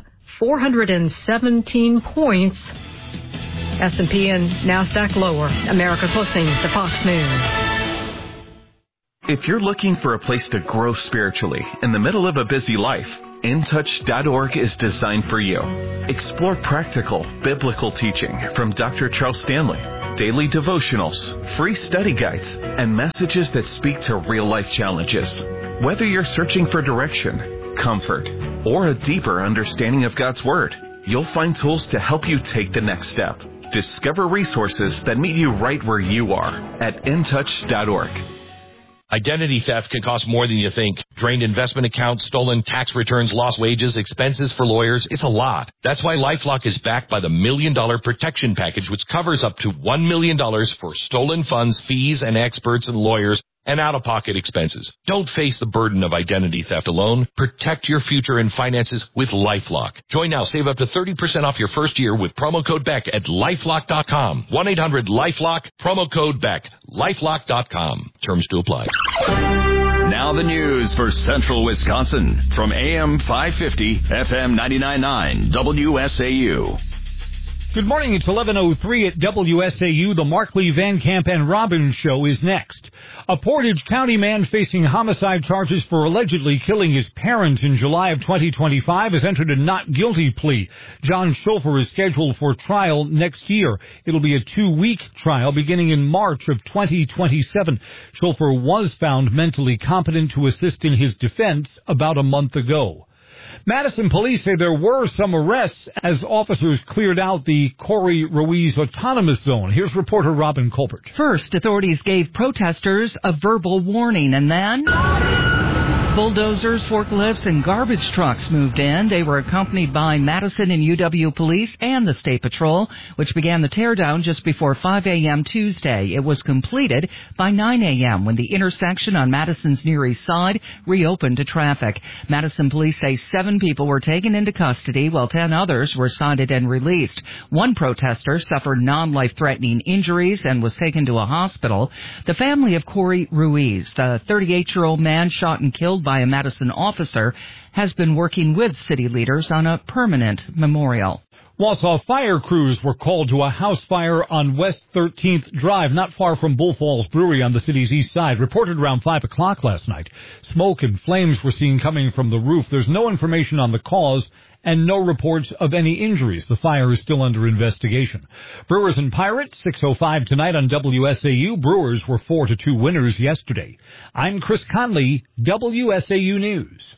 417 points. S&P and NASDAQ lower. America's listening to Fox News. If you're looking for a place to grow spiritually in the middle of a busy life, InTouch.org is designed for you. Explore practical, biblical teaching from Dr. Charles Stanley, daily devotionals, free study guides, and messages that speak to real-life challenges. Whether you're searching for direction, comfort, or a deeper understanding of God's Word, you'll find tools to help you take the next step. Discover resources that meet you right where you are at InTouch.org. Identity theft can cost more than you think. Drained investment accounts, stolen tax returns, lost wages, expenses for lawyers. It's a lot. That's why LifeLock is backed by the $1 Million Protection Package, which covers up to $1 million for stolen funds, fees, and experts and lawyers, and out-of-pocket expenses. Don't face the burden of identity theft alone. Protect your future and finances with LifeLock. Join now. Save up to 30% off your first year with promo code BECK at LifeLock.com. 1-800-LifeLock, promo code BECK. LifeLock.com. Terms to apply. Now the news for Central Wisconsin from AM 550, FM 99.9, WSAU. Good morning. It's 11:03 at WSAU. The Markley, Van Camp, and Robbins show is next. A Portage County man facing homicide charges for allegedly killing his parents in July of 2025 has entered a not guilty plea. John Schulfer is scheduled for trial next year. It'll be a 2-week trial beginning in March of 2027. Schulfer was found mentally competent to assist in his defense about a month ago. Madison police say there were some arrests as officers cleared out the Corey Ruiz Autonomous Zone. Here's reporter Robin Colbert. First, authorities gave protesters a verbal warning, and then bulldozers, forklifts, and garbage trucks moved in. They were accompanied by Madison and UW police and the State Patrol, which began the teardown just before 5 a.m. Tuesday. It was completed by 9 a.m. when the intersection on Madison's Near East Side reopened to traffic. Madison police say 7 people were taken into custody, while 10 others were cited and released. One protester suffered non-life-threatening injuries and was taken to a hospital. The family of Corey Ruiz, the 38-year-old man shot and killed by a Madison officer, has been working with city leaders on a permanent memorial. Wausau fire crews were called to a house fire on West 13th Drive, not far from Bull Falls Brewery on the city's east side. Reported around 5 o'clock last night. Smoke and flames were seen coming from the roof. There's no information on the cause and no reports of any injuries. The fire is still under investigation. Brewers and Pirates, 6:05 tonight on WSAU. Brewers were 4-2 winners yesterday. I'm Chris Conley, WSAU News.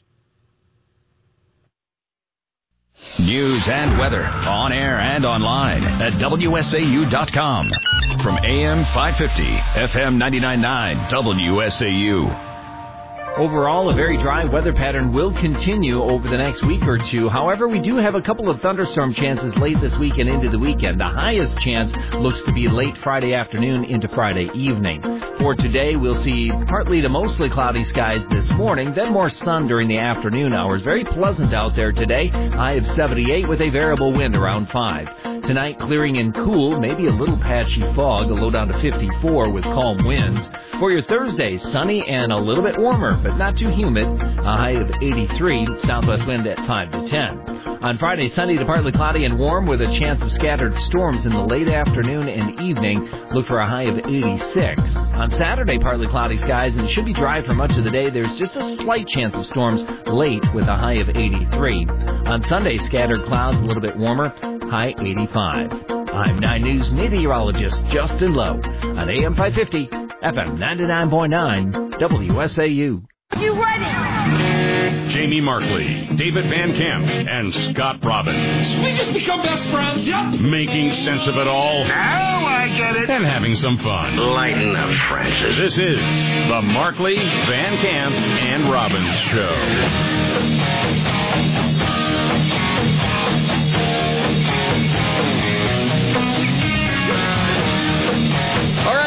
News and weather on air and online at WSAU.com. From AM 550, FM 99.9, WSAU. Overall, a very dry weather pattern will continue over the next week or two. However, we do have a couple of thunderstorm chances late this week and into the weekend. The highest chance looks to be late Friday afternoon into Friday evening. For today, we'll see partly to mostly cloudy skies this morning, then more sun during the afternoon hours. Very pleasant out there today. High of 78 with a variable wind around 5. Tonight, clearing and cool, maybe a little patchy fog, a low down to 54 with calm winds. For your Thursday, sunny and a little bit warmer, but not too humid. A high of 83, southwest wind at 5 to 10. On Friday, sunny to partly cloudy and warm with a chance of scattered storms in the late afternoon and evening. Look for a high of 86. On Saturday, partly cloudy skies and should be dry for much of the day. There's just a slight chance of storms late with a high of 83. On Sunday, scattered clouds, a little bit warmer, high 85. I'm 9 News meteorologist Justin Lowe on AM 550, FM 99.9, WSAU. You ready? Jamie Markley, David Van Camp, and Scott Robbins. We just become best friends, yep. Making sense of it all. Now I get it. And having some fun. Lighten up, Francis. This is the Markley, Van Camp, and Robbins Show.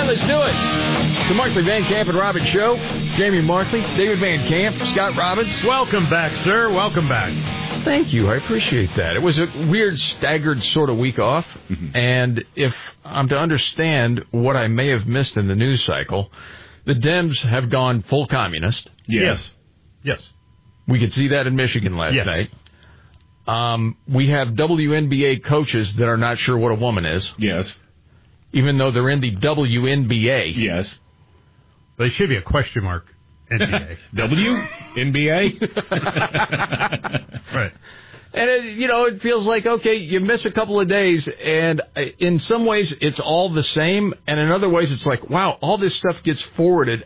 let's do it. The Markley, Van Camp, and Robbins Show. Jamie Markley, David Van Camp, Scott Robbins. Welcome back, sir. Welcome back. Thank you. I appreciate that. It was a weird, staggered sort of week off. And if I'm to understand what I may have missed in the news cycle, the Dems have gone full communist. Yes. We could see that in Michigan last night. We have WNBA coaches that are not sure what a woman is. Yes. Even though they're in the WNBA. Yes. They should be a question mark. NBA. WNBA? Right. And, it feels like, okay, you miss a couple of days, and in some ways it's all the same, and in other ways it's like, wow, all this stuff gets forwarded